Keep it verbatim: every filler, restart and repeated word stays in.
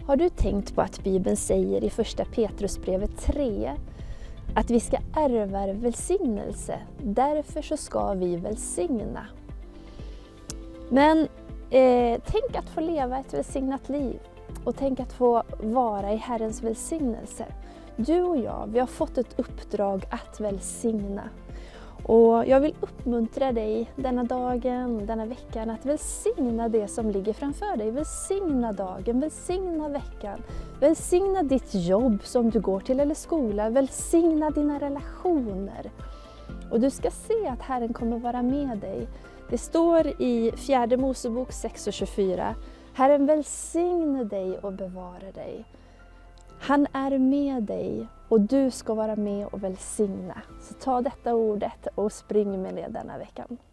Har du tänkt på att Bibeln säger i första Petrusbrevet tre att vi ska ärva välsignelse, därför så ska vi välsigna. Men eh, tänk att få leva ett välsignat liv och tänk att få vara i Herrens välsignelse. Du och jag, vi har fått ett uppdrag att välsigna. Och jag vill uppmuntra dig denna dagen, denna veckan att välsigna det som ligger framför dig. Välsigna dagen, välsigna veckan, välsigna ditt jobb som du går till eller skola, välsigna dina relationer. Och du ska se att Herren kommer vara med dig. Det står i fjärde Mosebok sex och tjugofyra, Herren välsigne dig och bevara dig. Han är med dig och du ska vara med och välsigna. Så ta detta ordet och spring med det denna veckan.